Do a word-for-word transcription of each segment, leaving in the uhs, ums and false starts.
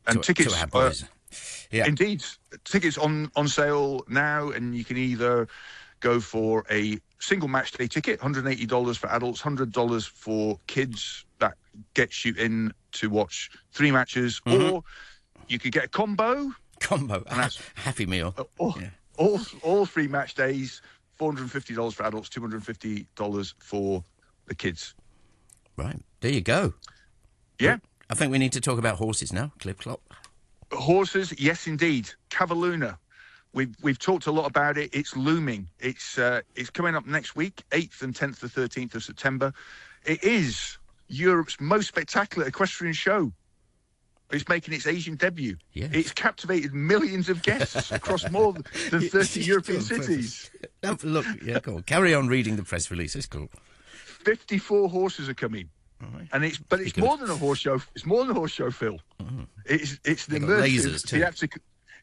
and to, tickets. To our boys. Uh, yeah. Indeed, tickets on on sale now, and you can either go for a single match day ticket, one hundred eighty dollars for adults, one hundred dollars for kids. That gets you in to watch three matches, mm-hmm. or you could get a combo. Combo, and that's happy meal. Uh, all, yeah. all all three match days, four hundred fifty dollars for adults, two hundred fifty dollars for the kids. Right, there you go. Yeah. I think we need to talk about horses now, Clip Clop. Horses, yes, indeed. Cavalluna. We've we've talked a lot about it. It's looming. It's uh, it's coming up next week, eighth and tenth to thirteenth of September. It is Europe's most spectacular equestrian show. It's making its Asian debut. Yes. It's captivated millions of guests across more than thirty European cities. No, look, yeah, go on. Carry on reading the press release. It's cool. fifty-four horses are coming. Right. And it's but it's more than a horse show. It's more than a horse show, Phil. Mm. It's it's the immersive theatrical.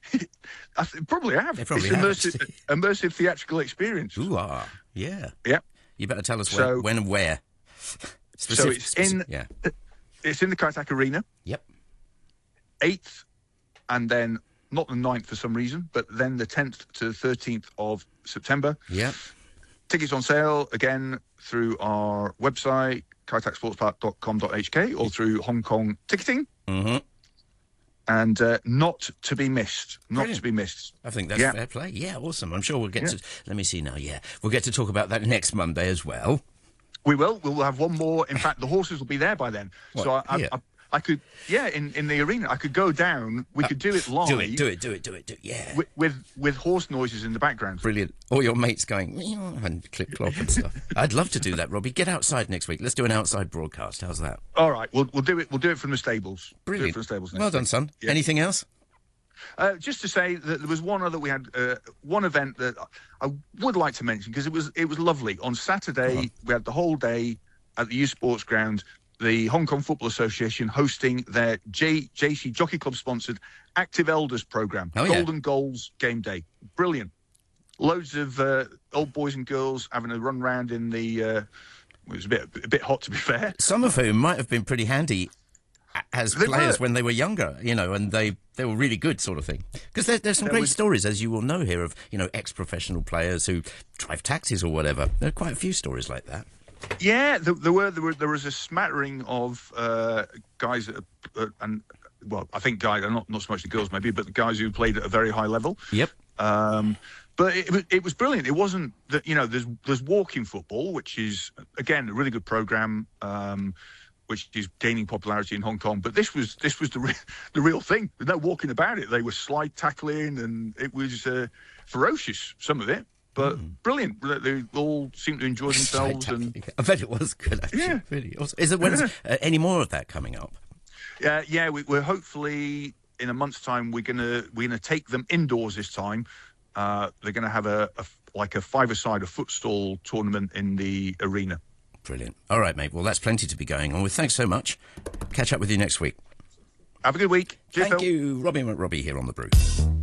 I th- probably have. They probably it's have. immersive, immersive theatrical experience. Ooh, ah, yeah, yeah. You better tell us so, when, when and where. Specific, so it's specific, in. Yeah. It's in the Kaitak Arena. Yep. Eighth, and then not the ninth for some reason, but then the tenth to the thirteenth of September. Yeah. Tickets on sale again through our website, kaitak sports park dot com dot h k, or through Hong Kong ticketing. Mm-hmm. And uh, not to be missed. Not Brilliant. to be missed. I think that's yeah. fair play. Yeah, awesome. I'm sure we'll get yeah. to... Let me see now, yeah. We'll get to talk about that next Monday as well. We will. We'll have one more. In fact, the horses will be there by then. What? So I, I, Yeah. I, I could, yeah, in, in the arena, I could go down. We Uh, could do it live. Do it, do it, do it, do it, do it, yeah. With, with, with horse noises in the background. Brilliant. All your mates going, meow, and clip clop and stuff. I'd love to do that, Robbie. Get outside next week. Let's do an outside broadcast. How's that? All right. We'll, we'll do it. We'll do it from the stables. Brilliant. Do it from the stables next well done, week. son. Yeah. Anything else? Uh, just to say that there was one other we had uh, one event that I would like to mention because it was it was lovely. On Saturday, Uh-huh. we had the whole day at the Youth Sports Ground. The Hong Kong Football Association hosting their J- JC Jockey Club sponsored Active Elders program, oh, yeah. Golden Goals Game Day. Brilliant. Loads of uh, old boys and girls having a run round in the. Uh, it was a bit a bit hot, to be fair. Some of whom might have been pretty handy as They players were. when they were younger, you know, and they, they were really good sort of thing. Because there, there's some There great was- stories, as you will know here, of, you know, ex-professional players who drive taxis or whatever. There are quite a few stories like that. Yeah, there, there were there were there was a smattering of uh, guys that, uh, and well, I think guys, not not so much the girls maybe, but the guys who played at a very high level. Yep. Um, but it, was- it was brilliant. It wasn't that you know there's there's walking football, which is again a really good program, um, which is gaining popularity in Hong Kong. But this was this was the re- the real thing. There's no walking about it. They were slide tackling, and it was uh, ferocious. Some of it. But mm. brilliant. They all seem to enjoy themselves. and I bet it was good, actually. Yeah. Really awesome. Is there when's, uh, any more of that coming up? Yeah, yeah. We, we're hopefully in a month's time. We're gonna we're gonna take them indoors this time. Uh, they're gonna have a, a like a five-a-side, a footstall tournament in the arena. Brilliant. All right, mate. Well, that's plenty to be going on with. Thanks so much. Catch up with you next week. Have a good week. Cheers, Thank Phil. you, Robbie McRobbie here on The Brew.